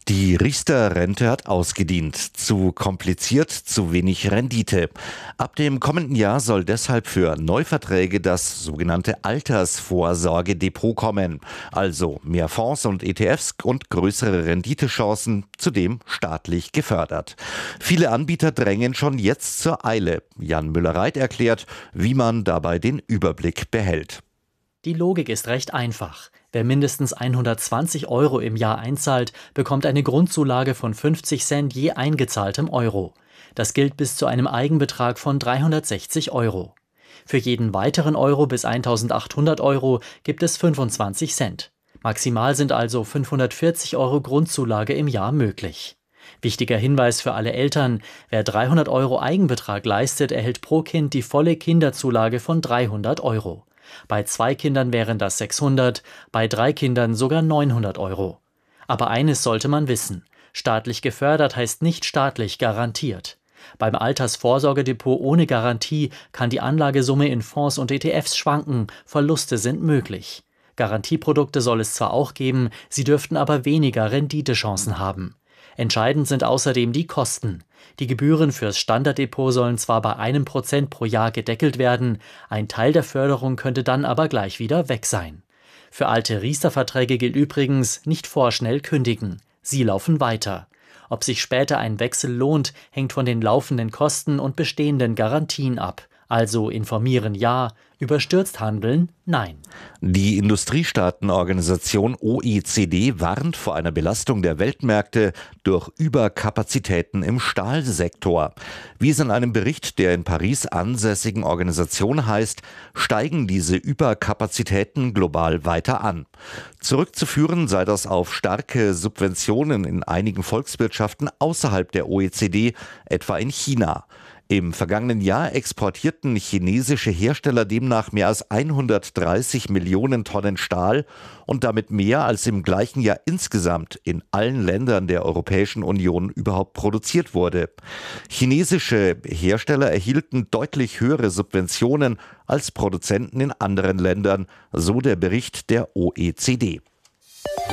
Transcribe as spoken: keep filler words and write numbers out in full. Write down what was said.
Die Riester-Rente hat ausgedient. Zu kompliziert, zu wenig Rendite. Ab dem kommenden Jahr soll deshalb für Neuverträge das sogenannte Altersvorsorgedepot kommen. Also mehr Fonds und E T Fs und größere Renditechancen, zudem staatlich gefördert. Viele Anbieter drängen schon jetzt zur Eile. Jan Müller-Reit erklärt, wie man dabei den Überblick behält. Die Logik ist recht einfach. Wer mindestens hundertzwanzig Euro im Jahr einzahlt, bekommt eine Grundzulage von fünfzig Cent je eingezahltem Euro. Das gilt bis zu einem Eigenbetrag von dreihundertsechzig Euro. Für jeden weiteren Euro bis eintausendachthundert Euro gibt es fünfundzwanzig Cent. Maximal sind also fünfhundertvierzig Euro Grundzulage im Jahr möglich. Wichtiger Hinweis für alle Eltern: Wer dreihundert Euro Eigenbetrag leistet, erhält pro Kind die volle Kinderzulage von dreihundert Euro. Bei zwei Kindern wären das sechshundert, bei drei Kindern sogar neunhundert Euro. Aber eines sollte man wissen: Staatlich gefördert heißt nicht staatlich garantiert. Beim Altersvorsorgedepot ohne Garantie kann die Anlagesumme in Fonds und E T Fs schwanken, Verluste sind möglich. Garantieprodukte soll es zwar auch geben, sie dürften aber weniger Renditechancen haben. Entscheidend sind außerdem die Kosten. Die Gebühren fürs Standarddepot sollen zwar bei einem Prozent pro Jahr gedeckelt werden, ein Teil der Förderung könnte dann aber gleich wieder weg sein. Für alte Riester-Verträge gilt übrigens: nicht vorschnell kündigen. Sie laufen weiter. Ob sich später ein Wechsel lohnt, hängt von den laufenden Kosten und bestehenden Garantien ab. Also informieren ja, überstürzt handeln nein. Die Industriestaatenorganisation O E C D warnt vor einer Belastung der Weltmärkte durch Überkapazitäten im Stahlsektor. Wie es in einem Bericht der in Paris ansässigen Organisation heißt, steigen diese Überkapazitäten global weiter an. Zurückzuführen sei das auf starke Subventionen in einigen Volkswirtschaften außerhalb der O E C D, etwa in China. Im vergangenen Jahr exportierten chinesische Hersteller demnach mehr als hundertdreißig Millionen Tonnen Stahl und damit mehr als im gleichen Jahr insgesamt in allen Ländern der Europäischen Union überhaupt produziert wurde. Chinesische Hersteller erhielten deutlich höhere Subventionen als Produzenten in anderen Ländern, so der Bericht der O E C D.